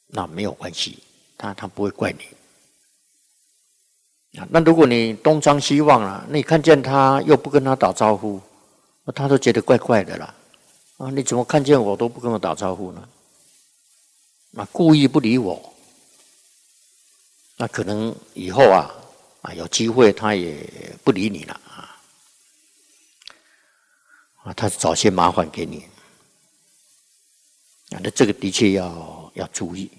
那没有关系，他不会怪你。那如果你东张西望了，你看见他又不跟他打招呼，他都觉得怪怪的啦。啊，你怎么看见我都不跟我打招呼呢？故意不理我，那可能以后有机会他也不理你了他找些麻烦给你那这个的确要注意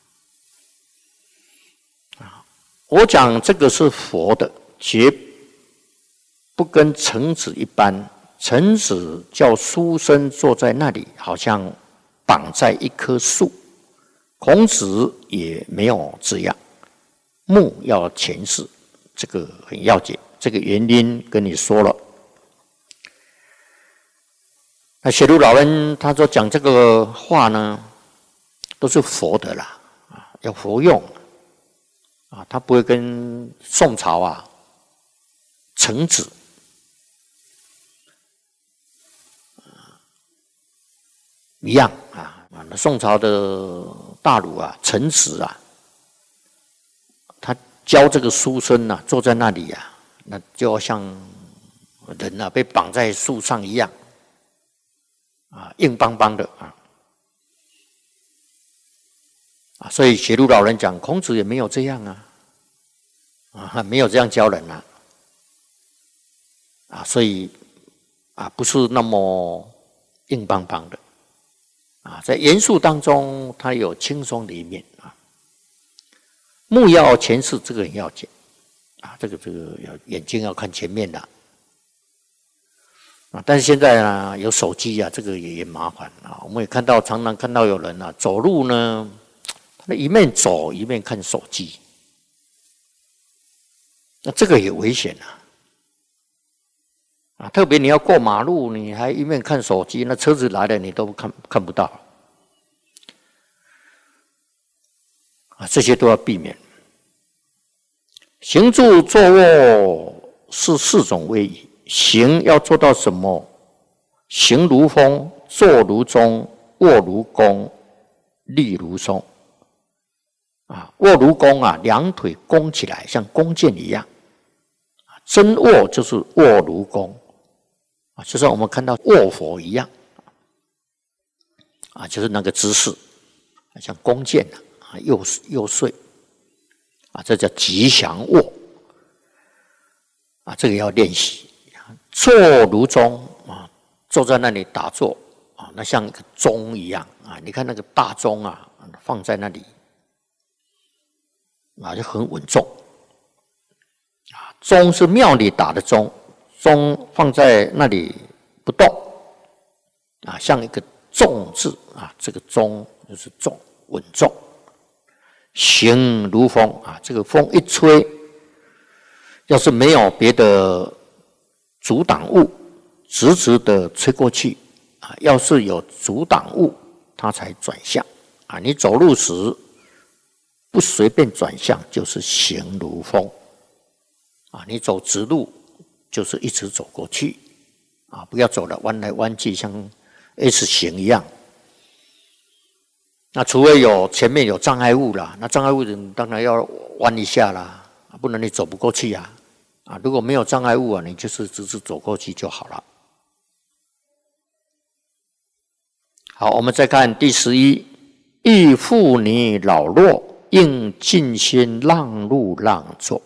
我讲这个是佛的，绝不跟臣子一般。臣子叫书生坐在那里，好像绑在一棵树。孔子也没有这样，目要前视，这个很要紧。这个原因跟你说了。那雪茹老人他说讲这个话呢，都是佛的啦，要佛用他不会跟宋朝臣子一样那宋朝的大儒臣子他教这个书生坐在那里那就要像人被绑在树上一样硬邦邦的所以雪茹老人讲，孔子也没有这样没有这样教人所以不是那么硬邦邦的在严肃当中，他有轻松的一面目要前视，这个很要紧这个眼睛要看前面的但是现在呢，有手机这个也麻烦我们也常常看到有人走路呢，他一面走一面看手机，那这个也危险特别你要过马路，你还一面看手机，那车子来了你都看不到这些都要避免。行住坐卧是4种位移。行要做到什么？行如风，坐如钟，卧如弓，立如松卧如弓两腿弓起来，像弓箭一样。真卧就是卧如弓就像我们看到卧佛一样就是那个姿势，像弓箭右睡这叫吉祥卧这个要练习。坐如钟坐在那里打坐那像一个钟一样你看那个大钟放在那里就很稳重钟是庙里打的钟，钟放在那里不动像一个重字这个钟就是重，稳重。行如风这个风一吹，要是没有别的阻挡物，直直的吹过去要是有阻挡物，它才转向你走路时不随便转向，就是行如风你走直路就是一直走过去不要走了弯来弯去，像 S 型一样。那除非前面有障碍物啦，那障碍物你当然要弯一下啦，不然你走不过去如果没有障碍物你就是直直走过去就好了。好，我们再看第11，欲妇女老弱，应尽心让路让座。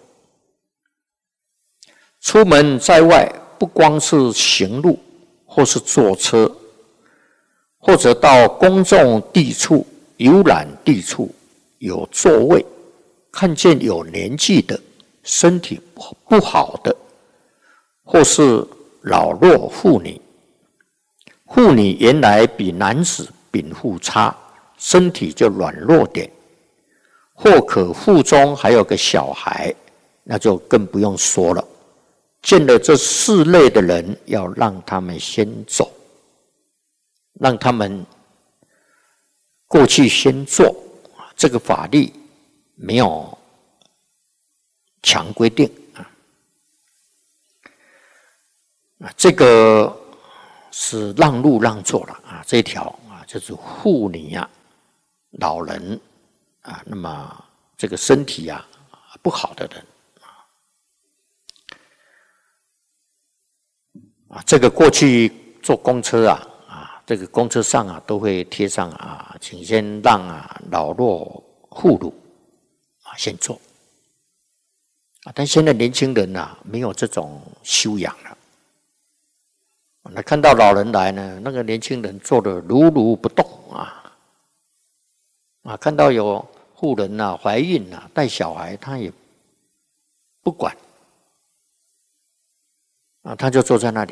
出门在外，不光是行路，或是坐车，或者到公众地处、游览地处有座位，看见有年纪的、身体不好的，或是老弱妇女。妇女原来比男子禀赋差，身体就软弱点，或可腹中还有个小孩，那就更不用说了。见了这4类的人，要让他们先走，让他们过去先做。这个法律没有强规定这个是让路让座了这一条就是妇女老人那么这个身体不好的人这个过去坐公车这个公车上都会贴上请先让老弱妇孺先坐但现在年轻人没有这种修养了。那看到老人来呢，那个年轻人坐得如如不动看到有妇人怀孕带小孩，他也不管他就坐在那里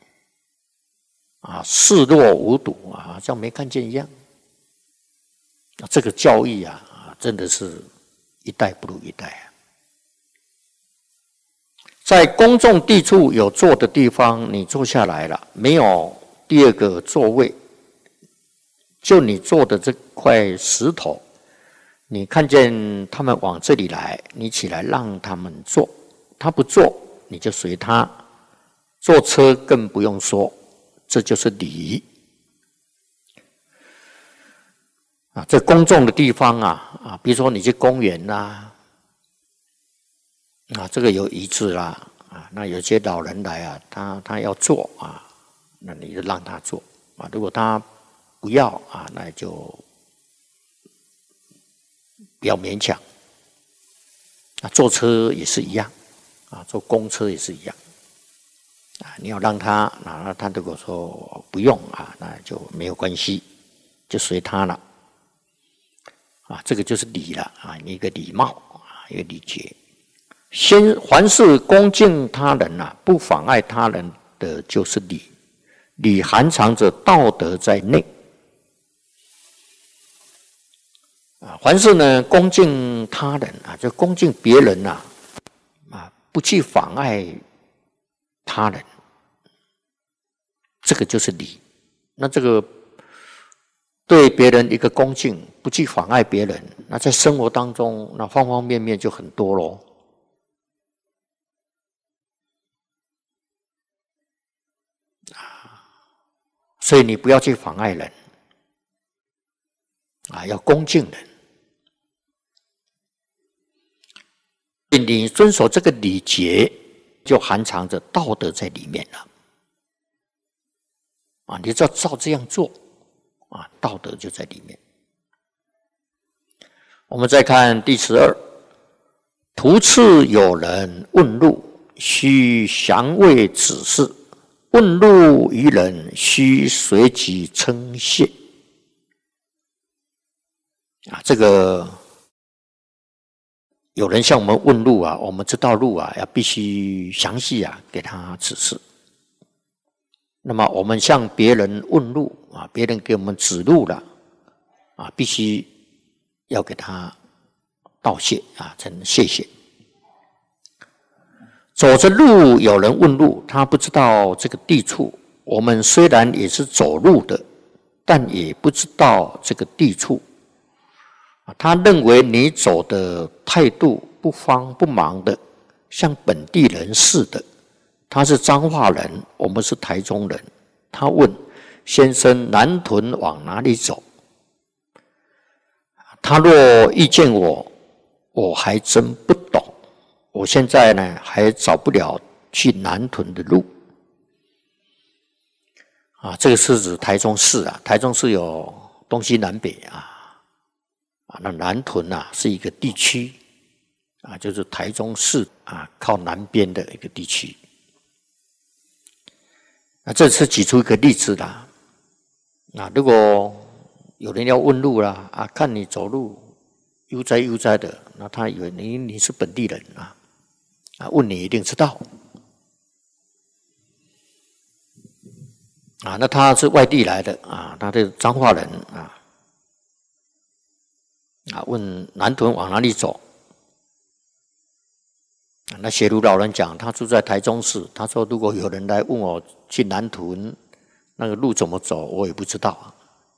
视若无睹好像没看见一样。这个教育真的是一代不如一代在公众地处有坐的地方，你坐下来了，没有第二个座位，就你坐的这块石头，你看见他们往这里来，你起来让他们坐，他不坐你就随他。坐车更不用说，这就是礼这公众的地方比如说你去公园这个有椅子啦那有些老人来他要坐那你就让他坐如果他不要那就不要勉强坐车也是一样坐公车也是一样你要让他那他如果说不用那就没有关系，就随他了这个就是礼了一个礼貌一个礼节。凡是恭敬他人不妨碍他人的就是礼，礼含藏着道德在内凡是呢恭敬他人就恭敬别人不去妨碍他人，这个就是礼。那这个对别人一个恭敬，不去妨碍别人，那在生活当中那方方面面就很多咯所以你不要去妨碍人要恭敬人。你遵守这个礼节，就含藏着道德在里面了你就要照这样做道德就在里面。我们再看第12，途次有人问路，须详为指示。问路于人，须随即称谢这个有人向我们问路我们知道路要必须详细给他指示。那么我们向别人问路别人给我们指路了必须要给他道谢称谢谢。走着路有人问路，他不知道这个地处，我们虽然也是走路的，但也不知道这个地处他认为你走的态度不慌不忙的，像本地人似的。他是彰化人，我们是台中人。他问先生南屯往哪里走？他若遇见我，我还真不懂。我现在呢还找不了去南屯的路这个是指台中市台中市有东西南北那南屯是一个地区就是台中市靠南边的一个地区。这是举出一个例子啦如果有人要问路啦看你走路悠哉悠哉的，那他以为你是本地人问你一定知道那他是外地来的他是彰化人问南屯往哪里走那协鲁老人讲他住在台中市，他说如果有人来问我去南屯那个路怎么走，我也不知道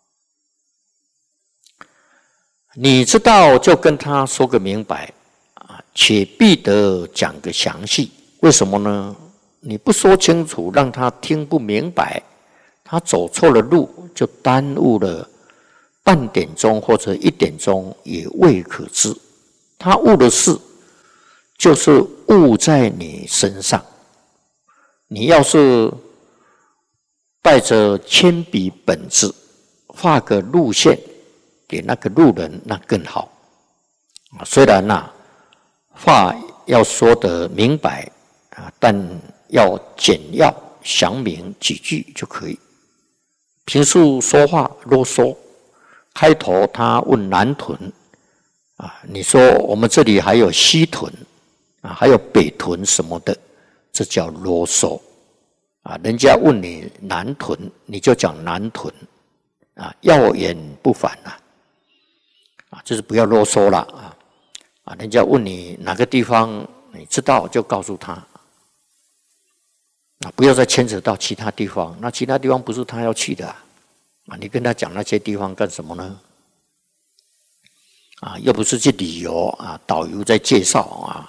你知道就跟他说个明白且必得讲个详细。为什么呢？你不说清楚，让他听不明白，他走错了路，就耽误了半点钟或者1点钟也未可知。他悟的事，就是悟在你身上。你要是带着铅笔本子，画个路线给那个路人，那更好。虽然话要说得明白但要简要详明几句就可以。平时说话啰嗦，开头他问南屯你说我们这里还有西屯还有北屯什么的，这叫啰嗦人家问你南屯，你就讲南屯要言不反就是不要啰嗦了人家问你哪个地方你知道就告诉他不要再牵扯到其他地方，那其他地方不是他要去的你跟他讲那些地方干什么呢？又不是去旅游导游在介绍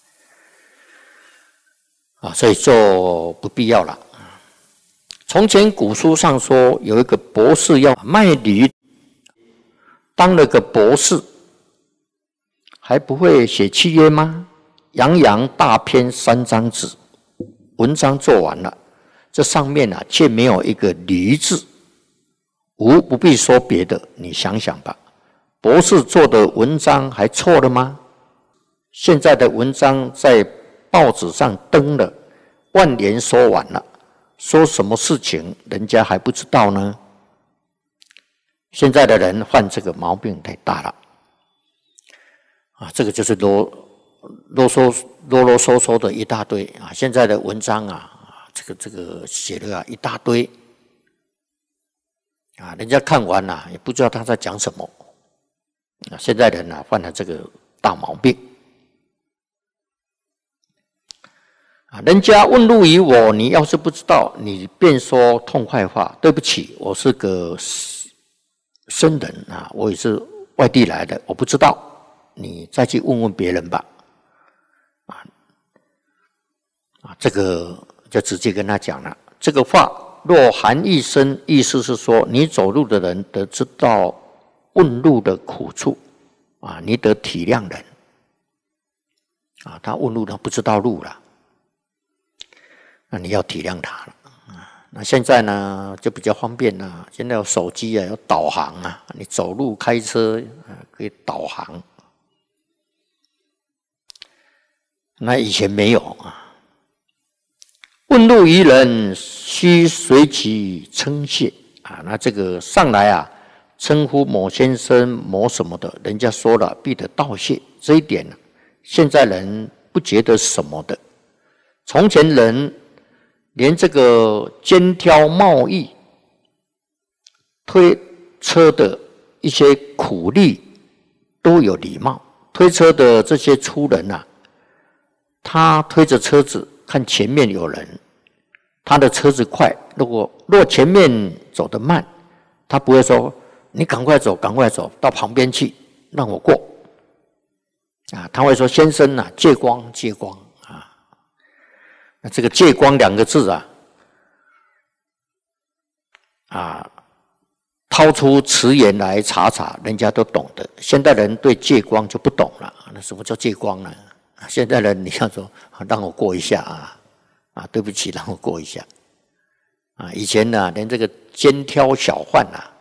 所以就不必要了。从前古书上说，有一个博士要卖驴，当了个博士，还不会写契约吗？洋洋大篇3张纸，文章做完了，这上面却没有一个驴字。无不必说别的，你想想吧，博士做的文章还错了吗？现在的文章在报纸上登了，万言说完了，说什么事情人家还不知道呢？现在的人犯这个毛病太大了这个就是啰嗦的一大堆现在的文章这个写了一大堆人家看完也不知道他在讲什么现在人犯了这个大毛病人家问路于我，你要是不知道，你便说痛快话，对不起，我是个生人我也是外地来的，我不知道，你再去问问别人吧这个就直接跟他讲了，这个话若含义深，意思是说你走路的人得知道问路的苦处你得体谅人他问路他不知道路了，那你要体谅他了那现在呢就比较方便了，现在有手机有导航你走路开车可以导航，那以前没有问路于人，须随其称谢那这个上来称呼某先生某什么的，人家说了必得道谢，这一点现在人不觉得什么的。从前人连这个肩挑贸易推车的一些苦力都有礼貌，推车的这些粗人他推着车子看前面有人，他的车子快，若前面走得慢，他不会说你赶快走到旁边去让我过他会说先生借光那这个借光2个字掏出词言来查查，人家都懂的。现代人对借光就不懂了，那什么叫借光呢？现代人你要说让我过一下对不起，让我过一下以前连这个肩挑小贩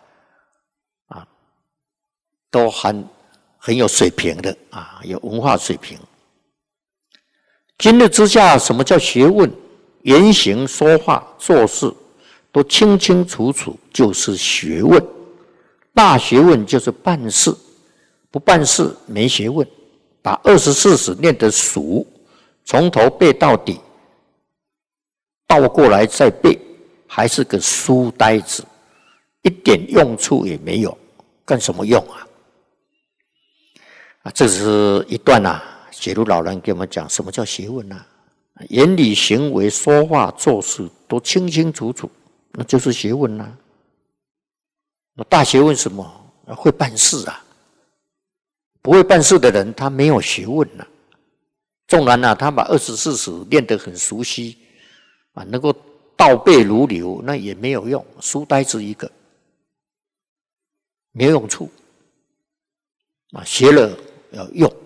都很有水平的有文化水平。今日之下，什么叫学问？言行说话做事都清清楚楚，就是学问。大学问就是办事，不办事没学问。把24史念得熟，从头背到底，倒过来再背，还是个书呆子，一点用处也没有，干什么用这是一段写入老人给我们讲什么叫学问言语行为说话做事都清清楚楚，那就是学问那大学问什么？会办事不会办事的人他没有学问纵然他把24史念得很熟悉能够倒背如流，那也没有用，书呆子一个， 没有用处。学了要用。